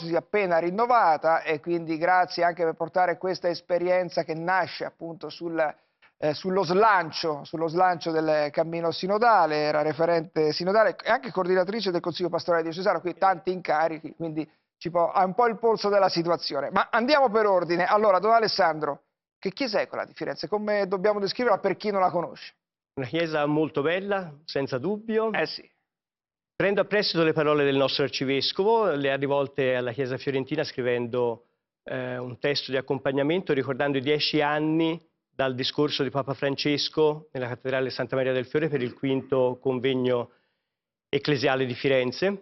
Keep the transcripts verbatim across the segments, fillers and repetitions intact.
diocesi appena rinnovata e quindi grazie anche per portare questa esperienza che nasce appunto sul, eh, sullo slancio, sullo slancio del cammino sinodale, era referente sinodale e anche coordinatrice del Consiglio Pastorale Diocesano, qui tanti incarichi, quindi ci può, ha un po' il polso della situazione. Ma andiamo per ordine. Allora, Don Alessandro, che chiesa è quella di Firenze? Come dobbiamo descriverla per chi non la conosce? Una chiesa molto bella, senza dubbio. Eh sì. Prendo a prestito le parole del nostro arcivescovo, le ha rivolte alla Chiesa fiorentina scrivendo eh, un testo di accompagnamento ricordando i dieci anni dal discorso di Papa Francesco nella cattedrale Santa Maria del Fiore per il quinto convegno ecclesiale di Firenze.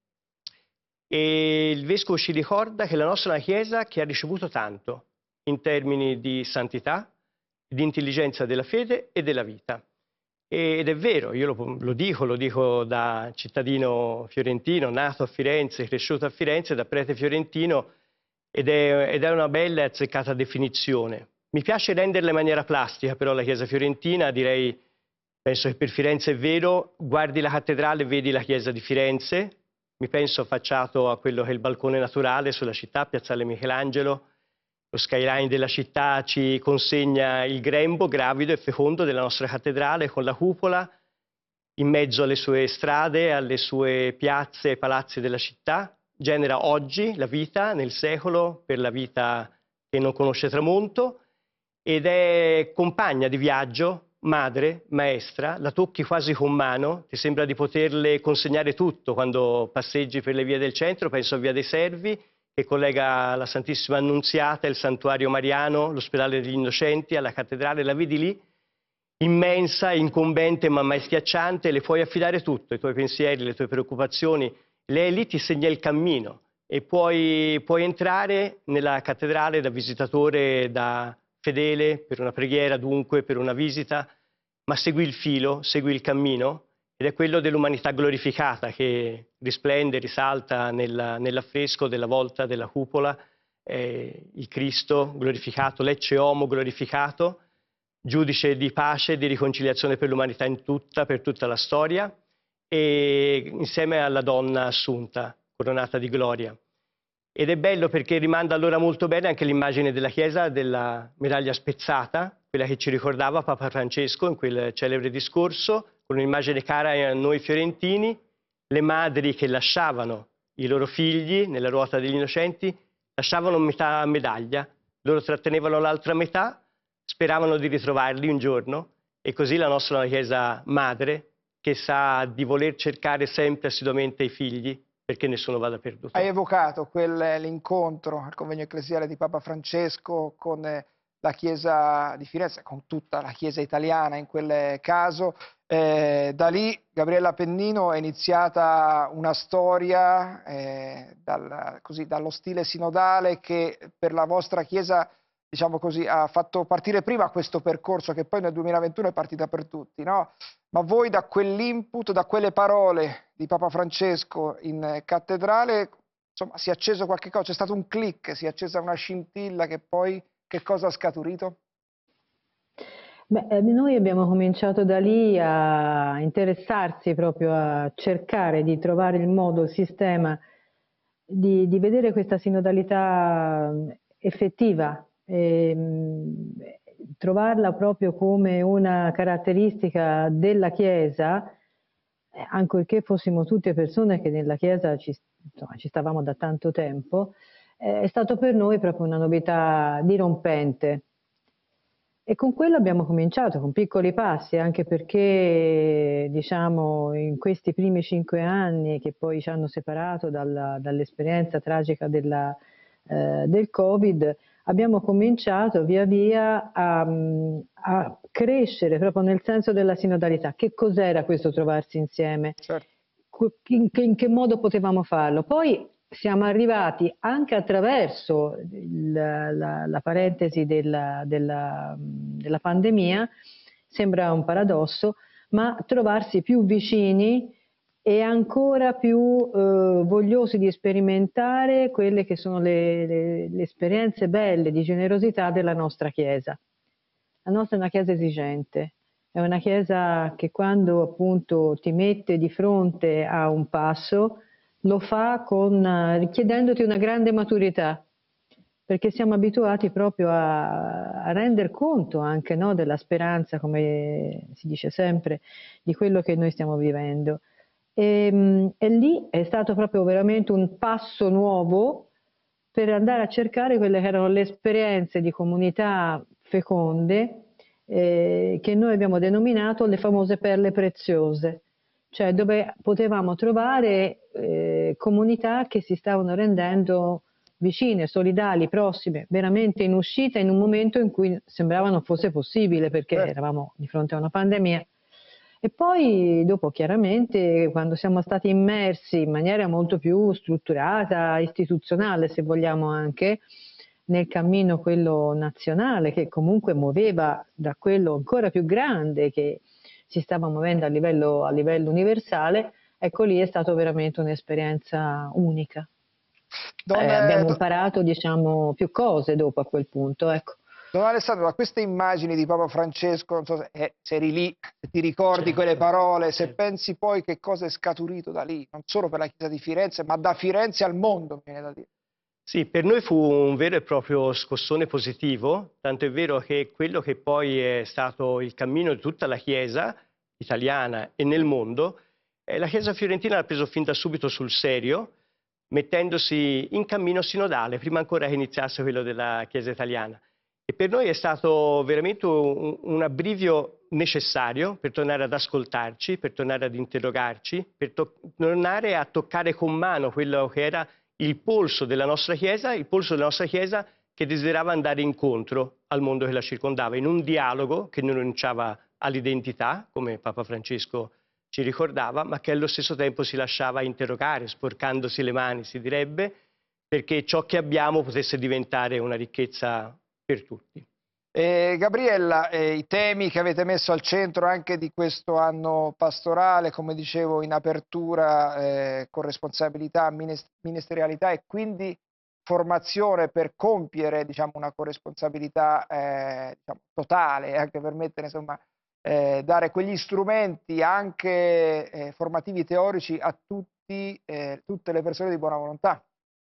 E il vescovo ci ricorda che la nostra è una Chiesa che ha ricevuto tanto in termini di santità, di intelligenza della fede e della vita. Ed è vero, io lo, lo dico, lo dico da cittadino fiorentino, nato a Firenze, cresciuto a Firenze, da prete fiorentino, ed è, ed è una bella e azzeccata definizione. Mi piace renderla in maniera plastica, però la chiesa fiorentina, direi, penso che per Firenze è vero, guardi la cattedrale e vedi la chiesa di Firenze, mi penso affacciato a quello che è il balcone naturale sulla città, Piazzale Michelangelo. Lo skyline della città ci consegna il grembo gravido e fecondo della nostra cattedrale con la cupola in mezzo alle sue strade, alle sue piazze e palazzi della città. Genera oggi la vita nel secolo per la vita che non conosce tramonto ed è compagna di viaggio, madre, maestra, la tocchi quasi con mano, ti sembra di poterle consegnare tutto quando passeggi per le vie del centro, penso a Via dei Servi, che collega la Santissima Annunziata, il Santuario Mariano, l'Ospedale degli Innocenti, alla cattedrale, la vedi lì, immensa, incombente ma mai schiacciante, le puoi affidare tutto, i tuoi pensieri, le tue preoccupazioni, lei lì ti segna il cammino e puoi, puoi entrare nella cattedrale da visitatore, da fedele, per una preghiera dunque, per una visita, ma segui il filo, segui il cammino, ed è quello dell'umanità glorificata che risplende, risalta nella, nell'affresco della volta della cupola, eh, il Cristo glorificato, l'Ecce Homo glorificato, giudice di pace e di riconciliazione per l'umanità in tutta, per tutta la storia, e insieme alla donna assunta, coronata di gloria. Ed è bello perché rimanda allora molto bene anche l'immagine della Chiesa della medaglia spezzata, quella che ci ricordava Papa Francesco in quel celebre discorso, con un'immagine cara a noi fiorentini, le madri che lasciavano i loro figli nella ruota degli innocenti, lasciavano metà medaglia, loro trattenevano l'altra metà, speravano di ritrovarli un giorno, e così la nostra è una Chiesa madre che sa di voler cercare sempre assiduamente i figli, perché nessuno vada perduto. Hai evocato l'incontro al convegno ecclesiale di Papa Francesco con la Chiesa di Firenze, con tutta la Chiesa italiana in quel caso. Eh, da lì, Gabriella Pennino, è iniziata una storia eh, dal, così, dallo stile sinodale che per la vostra Chiesa, diciamo così, ha fatto partire prima questo percorso che poi nel duemilaventuno è partita per tutti, no? Ma voi da quell'input, da quelle parole di Papa Francesco in cattedrale, insomma, si è acceso qualche cosa, c'è stato un click, si è accesa una scintilla che poi che cosa ha scaturito? Beh, noi abbiamo cominciato da lì a interessarsi proprio a cercare di trovare il modo, il sistema di, di vedere questa sinodalità effettiva, e, mh, trovarla proprio come una caratteristica della Chiesa, ancorché fossimo tutte persone che nella Chiesa ci, insomma, ci stavamo da tanto tempo, è stato per noi proprio una novità dirompente. E con quello abbiamo cominciato, con piccoli passi, anche perché, diciamo, in questi primi cinque anni che poi ci hanno separato dall'esperienza tragica della, eh, del Covid, abbiamo cominciato via via a, a crescere proprio nel senso della sinodalità. Che cos'era questo trovarsi insieme? Certo. In che, in che modo potevamo farlo? Poi siamo arrivati anche attraverso il, la, la parentesi della, della, della pandemia, sembra un paradosso, ma trovarsi più vicini e ancora più eh, vogliosi di sperimentare quelle che sono le, le, le esperienze belle di generosità della nostra Chiesa. La nostra è una Chiesa esigente, è una Chiesa che quando appunto ti mette di fronte a un passo lo fa con, richiedendoti una grande maturità, perché siamo abituati proprio a, a render conto anche, no, della speranza, come si dice sempre, di quello che noi stiamo vivendo. E, e lì è stato proprio veramente un passo nuovo per andare a cercare quelle che erano le esperienze di comunità feconde, eh, che noi abbiamo denominato le famose perle preziose, cioè dove potevamo trovare eh, comunità che si stavano rendendo vicine, solidali, prossime, veramente in uscita in un momento in cui sembrava non fosse possibile, perché Certo. eravamo di fronte a una pandemia. E poi dopo chiaramente quando siamo stati immersi in maniera molto più strutturata, istituzionale se vogliamo anche, nel cammino quello nazionale che comunque muoveva da quello ancora più grande che si stava muovendo a livello, a livello universale, ecco lì è stata veramente un'esperienza unica. Don, Eh, abbiamo do, imparato diciamo più cose dopo a quel punto, ecco. Don Alessandro, da queste immagini di Papa Francesco, non so se, eh, se eri lì, se ti ricordi Certo. quelle parole, se Certo. pensi poi che cosa è scaturito da lì, non solo per la Chiesa di Firenze, ma da Firenze al mondo, mi viene da dire. Sì, per noi fu un vero e proprio scossone positivo, tanto è vero che quello che poi è stato il cammino di tutta la Chiesa italiana e nel mondo, eh, la Chiesa fiorentina l'ha preso fin da subito sul serio, mettendosi in cammino sinodale, prima ancora che iniziasse quello della Chiesa italiana. E per noi è stato veramente un, un abbrivio necessario per tornare ad ascoltarci, per tornare ad interrogarci, per tornare a toccare con mano quello che era il polso della nostra Chiesa, il polso della nostra Chiesa che desiderava andare incontro al mondo che la circondava, in un dialogo che non rinunciava all'identità, come Papa Francesco ci ricordava, ma che allo stesso tempo si lasciava interrogare, sporcandosi le mani, si direbbe, perché ciò che abbiamo potesse diventare una ricchezza per tutti. Eh, Gabriella, eh, i temi che avete messo al centro anche di questo anno pastorale, come dicevo in apertura, eh, corresponsabilità, ministerialità e quindi formazione per compiere, diciamo, una corresponsabilità eh, diciamo, totale, anche per mettere, insomma, eh, dare quegli strumenti anche eh, formativi teorici a tutti, eh, tutte le persone di buona volontà.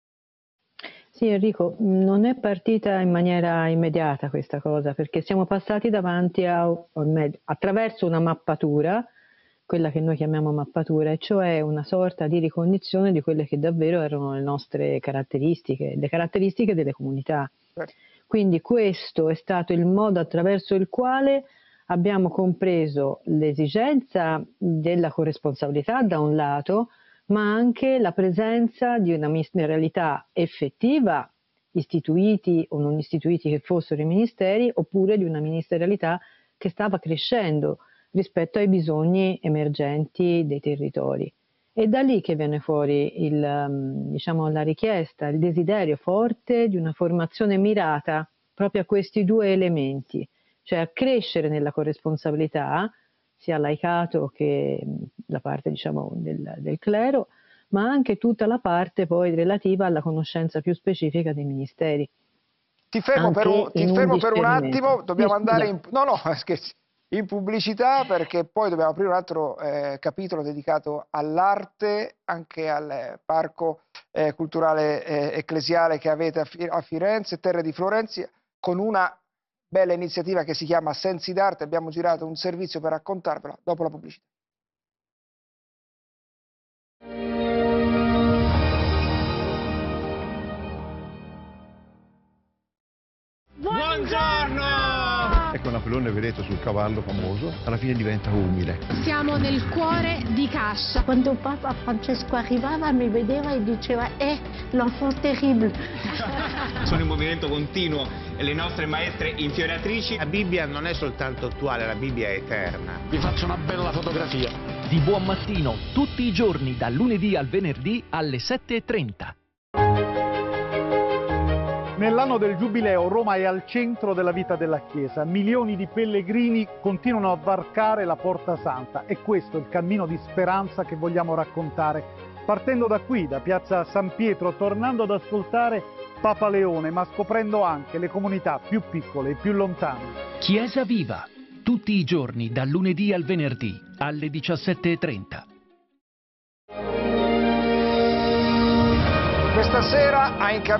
Sì, Enrico, non è partita in maniera immediata questa cosa, perché siamo passati davanti a, o meglio, attraverso una mappatura, quella che noi chiamiamo mappatura, e cioè una sorta di ricognizione di quelle che davvero erano le nostre caratteristiche, le caratteristiche delle comunità. Quindi questo è stato il modo attraverso il quale abbiamo compreso l'esigenza della corresponsabilità da un lato, ma anche la presenza di una ministerialità effettiva, istituiti o non istituiti che fossero i ministeri, oppure di una ministerialità che stava crescendo rispetto ai bisogni emergenti dei territori. È da lì che viene fuori il, diciamo, la richiesta, il desiderio forte di una formazione mirata proprio a questi due elementi, cioè a crescere nella corresponsabilità, sia laicato che la parte diciamo, del, del clero, ma anche tutta la parte poi relativa alla conoscenza più specifica dei ministeri. Ti fermo, per un, ti fermo per un attimo, dobbiamo sì, andare in, no, no, scherzi, in pubblicità perché poi dobbiamo aprire un altro eh, capitolo dedicato all'arte, anche al parco eh, culturale eh, ecclesiale che avete a, a Firenze, Terre di Florenzi, con una bella iniziativa che si chiama Sensi d'Arte. Abbiamo girato un servizio per raccontarvela dopo la pubblicità. Buongiorno! Ecco Napoleone, vedete, sul cavallo famoso, alla fine diventa umile. Siamo nel cuore di Cascia. Quando Papa Francesco arrivava mi vedeva e diceva eh, l'enfant terrible. Sono in movimento continuo e le nostre maestre infioriatrici. La Bibbia non è soltanto attuale, la Bibbia è eterna. Vi faccio una bella fotografia. Di buon mattino, tutti i giorni, dal lunedì al venerdì alle sette e trenta. Nell'anno del Giubileo Roma è al centro della vita della Chiesa. Milioni di pellegrini continuano a varcare la Porta Santa e questo è il cammino di speranza che vogliamo raccontare. Partendo da qui, da Piazza San Pietro, tornando ad ascoltare Papa Leone, ma scoprendo anche le comunità più piccole e più lontane. Chiesa Viva, tutti i giorni, dal lunedì al venerdì, alle diciassette e trenta. stasera ha incamminato